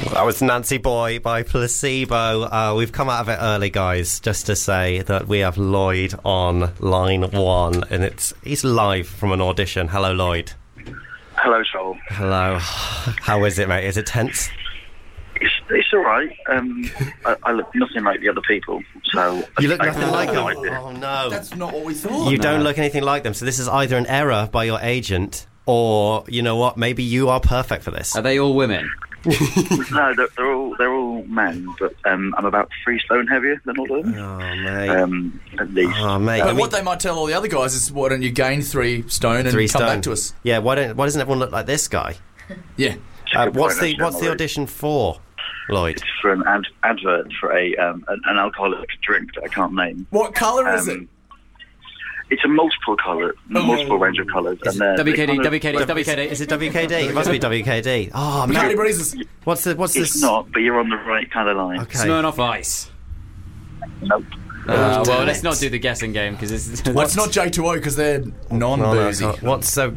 That was Nancy Boy by Placebo. We've come out of it early, guys, just to say that we have Lloyd on line 1, and he's live from an audition. Hello, Lloyd. Hello, Joel. Hello. How is it, mate? Is it tense? It's all right. I look nothing like the other people, so... You look nothing like them? idea. Oh, no. That's not what we thought. You don't look anything like them, so this is either an error by your agent, or, you know what, maybe you are perfect for this. Are they all women? No, they're all men, but I'm about 3 stone heavier than all of them. Oh, mate. At least. Oh, mate. But I mean, what they might tell all the other guys is, why don't you gain 3 stone and 3 come stone. back to us? Yeah, why doesn't everyone look like this guy? Yeah. What's the audition for, Lloyd? It's for an advert for an alcoholic drink that I can't name. What colour is it? It's a multiple range of colours. And WKD, WKD, WKD. Is it WKD? It must be WKD. Oh, Bacardi man. Breezes. What's It's this? not, but you're on the right kind of line. Okay. Smirnoff Ice. Nope. Well, damn let's it. not do the guessing game because it's. Well, it's not J2O because they're non-boozy. What's the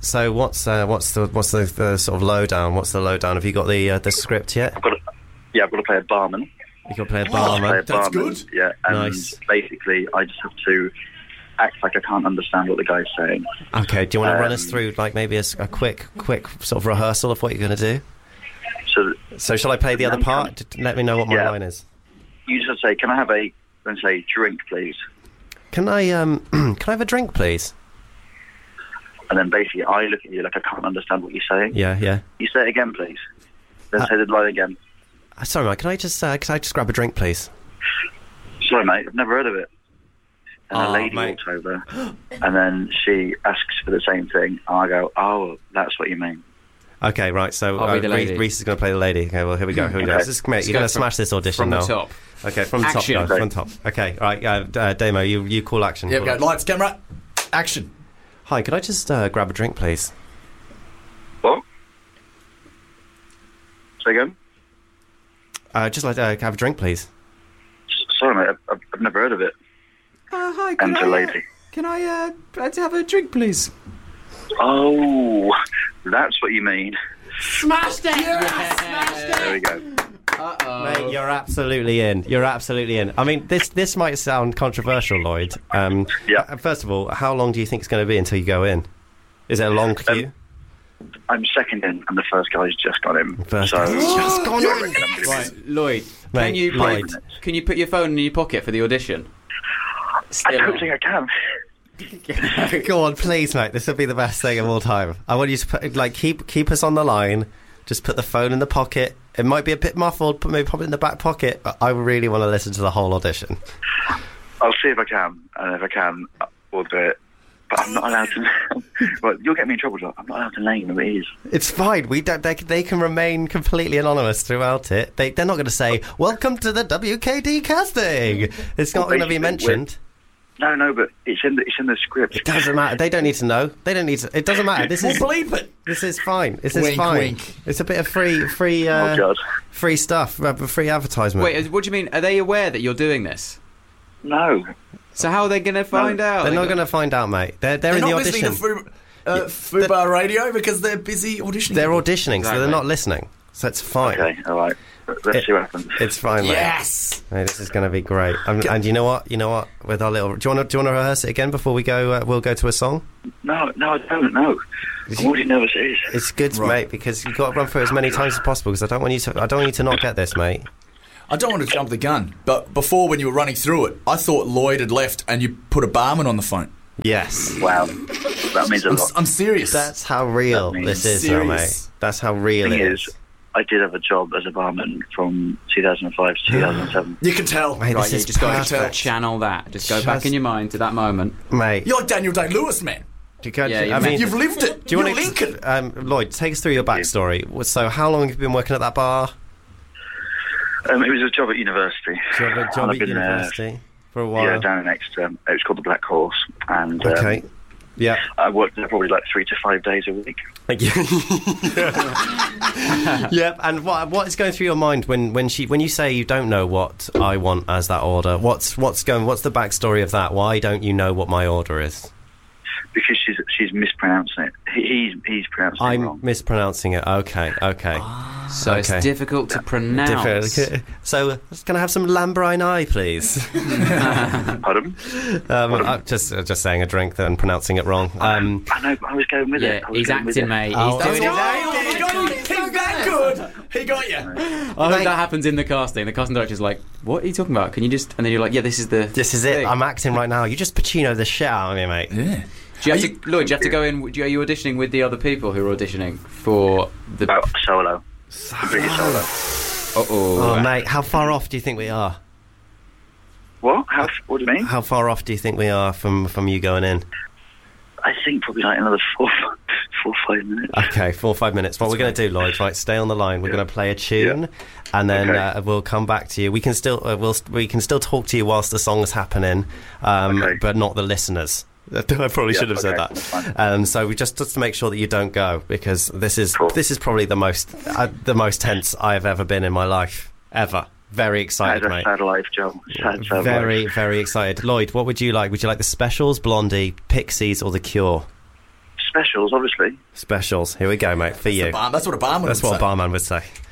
sort of lowdown? What's the lowdown? Have you got the script yet? I've got to play a barman. You got to play a Play a barman. That's barman, good. Yeah, and Nice. basically I just have to act like I can't understand what the guy's saying. Okay. Do you want to run us through like maybe a quick sort of rehearsal of what you're going to do? So shall I play the other part? Let me know what my Yeah. line is. You just say, "Can I have a?" Then say, "Drink, please." Can I can I have a drink, please? And then basically I look at you like I can't understand what you're saying. Yeah. You say it again, please. Then say the line again. Sorry, mate. Can I just grab a drink, please? Sorry, mate. I've never heard of it. And a lady mate. walks over, and then she asks for the same thing. And I go, "Oh, that's what you mean." Okay, right. So I'll be the lady. Reese is going to play the lady. Okay, well here we go. Okay. Mate, you're going to smash this audition from now. the top. Okay, from the Action. top, guys. From the top. Okay, right. Damo, you call action. Yeah, Call go. action. Lights, camera, action. Hi, could I just grab a drink, please? What? Say again. Just like have a drink, please. Sorry, mate. I've never heard of it. Hi, And a lady. Can I have a drink, please? Oh, that's what you mean. Smashed it! Yes! There we go. Uh-oh. Mate, you're absolutely in. You're absolutely in. I mean, this might sound controversial, Lloyd. Yeah. First of all, how long do you think it's going to be until you go in? Is it a long queue? I'm second in, and the first guy's just got in. First so guy's just gone I in. reckon I'm gonna Right, Lloyd, Mate, Lloyd. can you put your phone in your pocket for the audition? I don't think I can. Go on, please, mate. This would be the best thing of all time. I want you to put, keep us on the line. Just put the phone in the pocket. It might be a bit muffled, but maybe pop it in the back pocket. But I really want to listen to the whole audition. I'll see if I can, and if I can, we'll do it. But I'm not allowed to. Well, you'll get me in trouble, John. I'm not allowed to name who it is. It's fine. We don't. They can remain completely anonymous throughout it. They're not going to say "Welcome to the WKD casting." It's not going to be mentioned. No, but it's in the script. It doesn't matter. They don't need to know. They don't need to. It doesn't matter. This is We'll bleep it. This is fine. This is Wink, fine. wink. It's a bit of free Oh God. free stuff, free advertisement. Wait, what do you mean? Are they aware that you're doing this? No. So how are they going to find out? They're not going to find out, mate. They're in They're the not audition. listening to Fubar Radio because they're busy auditioning. They're auditioning, so they're Exactly. not listening. So it's fine. Okay, all right. Let's see what happens. It's fine, mate. Yes. Mate, this is going to be great. And you know what? With our little, do you want to rehearse it again before we go? We'll go to a song. No, I don't know. I'm already nervous. It is. It's good, mate, because you've got to run through it as many times as possible. Because I don't want you to not get this, mate. I don't want to jump the gun, but before when you were running through it, I thought Lloyd had left and you put a barman on the phone. Yes. Wow, that means a lot. I'm serious. That's how real That this means is, though, serious. mate. That's how real Thing it is, is. I did have a job as a barman from 2005 to 2007. You can tell. Mate, Right, this you is just got perfect. to channel that. Just go Just- back in your mind to that moment. Mate. You're like Daniel Day-Lewis, man. You've lived it. Do you You're want to, Lincoln. Lloyd, take us through your backstory. So, how long have you been working at that bar? It was a job at university. Job And at I've been, university for a while. Yeah, down in Exeter. It was called the Black Horse, and Okay. Yeah. I worked there probably like 3 to 5 days a week. Thank you. Yep. And what is going through your mind when you say you don't know what I want as that order? What's the backstory of that? Why don't you know what my order is? Because she's mispronouncing it. He's pronouncing it I'm wrong. mispronouncing it. Okay. So Okay. it's difficult to pronounce. So, can I have some Lambrine, please? Pardon? I'm just saying a drink and pronouncing it wrong. I know, but I was going with Yeah, it. I was he's going with acting, it. mate. Oh, He's doing that's his right. He's that good. He got you. I hope that happens in the casting. The casting director's like, "What are you talking about? Can you just?" And then you're like, "Yeah, this is the. This is it. thing." I'm acting right now. You just Pacino the shit out of me, mate. Yeah. Do you have to, Lloyd? Do you have to go in? Are you auditioning with the other people who are auditioning for the? Oh, solo. Completely solo. Oh, mate, how far off do you think we are? What? What do you mean? How far off do you think we are from you going in? I think probably like another 4 or 5 minutes. Okay, 4 or 5 minutes. What we're going to do, Lloyd, right, stay on the line. We're going to play a tune, and then Okay. we'll come back to you. We can still we can still talk to you whilst the song is happening, but not the listeners. I probably should have said that's that. fine. So we just to make sure that you don't go, because this is Cool. probably the most tense I've ever been in my life ever. Very excited, That's a mate. sad life, Joe. Sad Very, life. very excited. Lloyd, what would you like? Would you like the Specials, Blondie, Pixies, or The Cure? Specials, obviously. Specials. Here we go, mate, for you. That's what a barman That's would what a say. barman would say.